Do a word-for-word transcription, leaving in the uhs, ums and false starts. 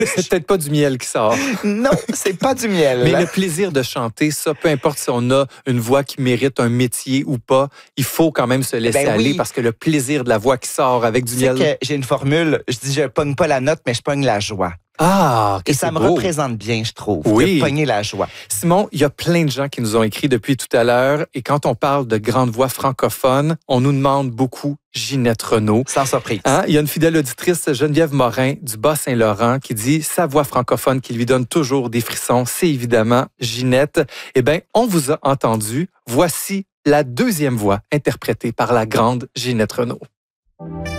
C'est peut-être pas du miel qui sort. Non, c'est pas du miel. Mais le plaisir de chanter, ça, peu importe si on a une voix qui mérite un métier ou pas, il faut quand même se laisser Ben oui. aller parce que le plaisir de la voix qui sort avec du Tu sais miel... que j'ai une formule, je dis je pogne pas la note, mais je pogne la joie. Ah, que Et ça c'est me beau. représente bien, je trouve, Oui. de pogner la joie. Simon, il y a plein de gens qui nous ont écrit depuis tout à l'heure et quand on parle de grandes voix francophones, on nous demande beaucoup Ginette Renault. Sans surprise. Hein? Il y a une fidèle auditrice, Geneviève Morin, du Bas-Saint-Laurent, qui dit sa voix francophone qui lui donne toujours des frissons, c'est évidemment Ginette. Eh bien, on vous a entendu. Voici la deuxième voix interprétée par la grande Ginette Renault.